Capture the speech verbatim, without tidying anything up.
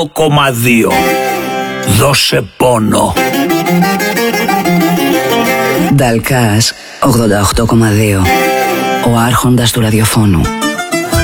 κόμμα δύο. Δώσε πόνο. Νταλκάς ογδόντα οκτώ κόμμα δύο. Ο άρχοντας του ραδιοφώνου.